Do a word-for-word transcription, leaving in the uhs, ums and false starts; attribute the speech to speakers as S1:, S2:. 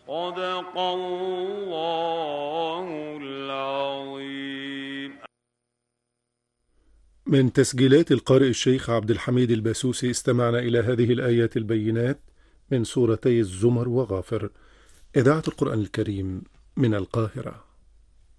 S1: صدق الله العظيم.
S2: من تسجيلات القارئ الشيخ عبد الحميد الباسوسي استمعنا إلى هذه الآيات البينات من سورتي الزمر وغافر. إذاعة القرآن الكريم من القاهرة.